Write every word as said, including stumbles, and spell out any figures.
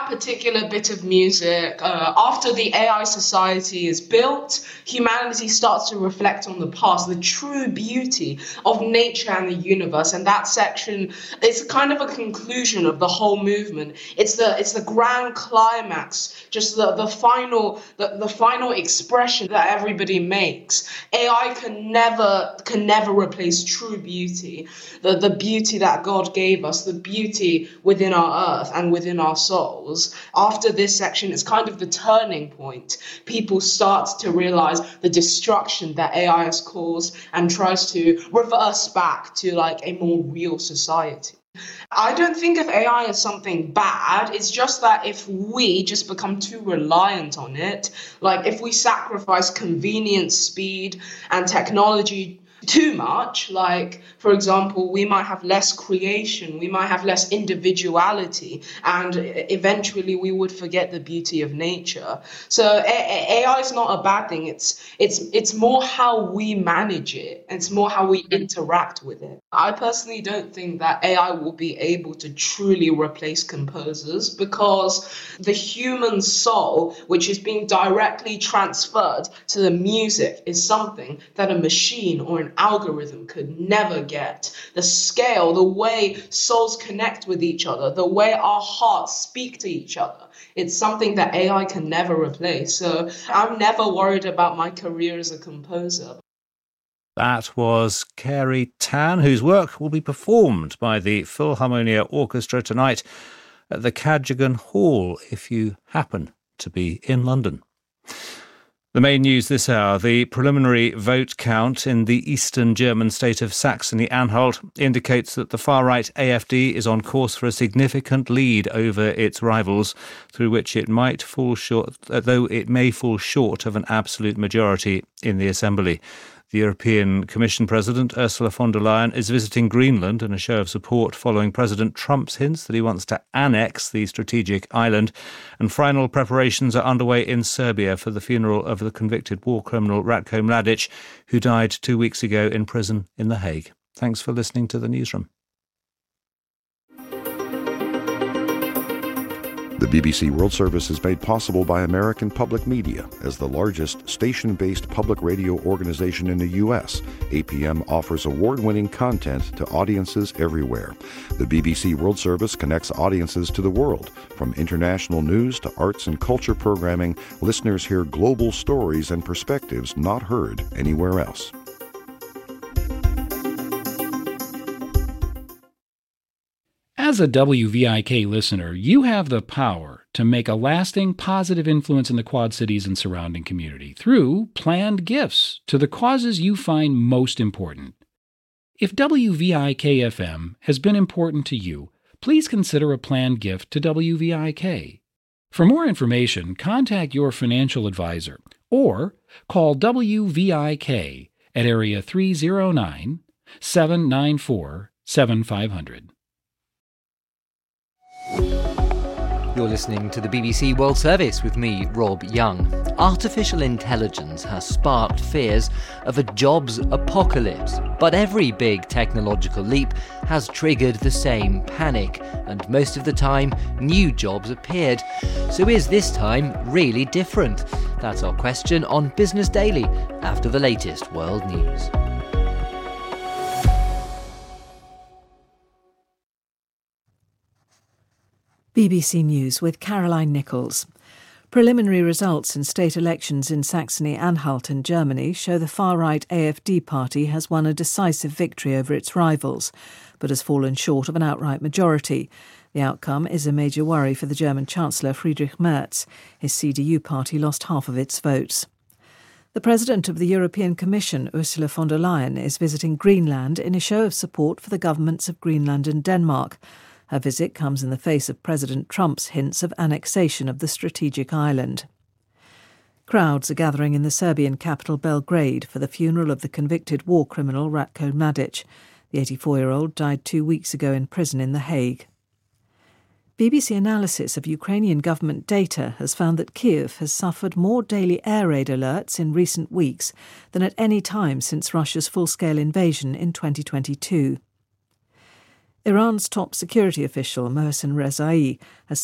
that particular bit of music, uh, after the A I society is built, humanity starts to reflect on the past, the true beauty of nature and the universe. And that section is kind of a conclusion of the whole movement. It's the it's the grand climax, just the, the final the, the final expression that everybody makes. A I can never can never replace true beauty, the, the beauty that God gave us, the beauty within our earth and within our souls. After this section, it's kind of the turning point. People start to realize the destruction that A I has caused and tries to reverse back to like a more real society. I don't think of A I as something bad. It's just that if we just become too reliant on it, like if we sacrifice convenience, speed, and technology too much, like, for example, we might have less creation, we might have less individuality, and eventually we would forget the beauty of nature. So A I is not a bad thing. It's it's it's more how we manage it. It's more how we interact with it. I personally don't think that A I will be able to truly replace composers, because the human soul, which is being directly transferred to the music, is something that a machine or an algorithm could never get. The scale, the way souls connect with each other, the way our hearts speak to each other, it's something that A I can never replace. So I'm never worried about my career as a composer. That was Carey Tan, whose work will be performed by the Philharmonia Orchestra tonight at the Cadogan Hall, if you happen to be in London. The main news this hour: the preliminary vote count in the eastern German state of Saxony-Anhalt indicates that the far-right A F D is on course for a significant lead over its rivals, through which it might fall short, though it may fall short of an absolute majority in the Assembly. The European Commission President Ursula von der Leyen is visiting Greenland in a show of support following President Trump's hints that he wants to annex the strategic island. And final preparations are underway in Serbia for the funeral of the convicted war criminal Ratko Mladic, who died two weeks ago in prison in The Hague. Thanks for listening to The Newsroom. The B B C World Service is made possible by American Public Media. As the largest station-based public radio organization in the U S, A P M offers award-winning content to audiences everywhere. The B B C World Service connects audiences to the world. From international news to arts and culture programming, listeners hear global stories and perspectives not heard anywhere else. As a W V I K listener, you have the power to make a lasting positive influence in the Quad Cities and surrounding community through planned gifts to the causes you find most important. If W V I K F M has been important to you, please consider a planned gift to W V I K. For more information, contact your financial advisor or call W V I K at area three oh nine, seven nine four, seven five zero zero. You're listening to the B B C World Service with me, Rob Young. Artificial intelligence has sparked fears of a jobs apocalypse, but every big technological leap has triggered the same panic, and most of the time, new jobs appeared. So is this time really different? That's our question on Business Daily after the latest world news. B B C News with Caroline Nichols. Preliminary results in state elections in Saxony-Anhalt in Germany show the far-right A F D party has won a decisive victory over its rivals, but has fallen short of an outright majority. The outcome is a major worry for the German Chancellor Friedrich Merz. His C D U party lost half of its votes. The President of the European Commission, Ursula von der Leyen, is visiting Greenland in a show of support for the governments of Greenland and Denmark. Her visit comes in the face of President Trump's hints of annexation of the strategic island. Crowds are gathering in the Serbian capital Belgrade for the funeral of the convicted war criminal Ratko Mladic. The eighty-four-year-old died two weeks ago in prison in The Hague. B B C analysis of Ukrainian government data has found that Kyiv has suffered more daily air raid alerts in recent weeks than at any time since Russia's full-scale invasion in twenty twenty-two. Iran's top security official, Mohsen Rezaei, has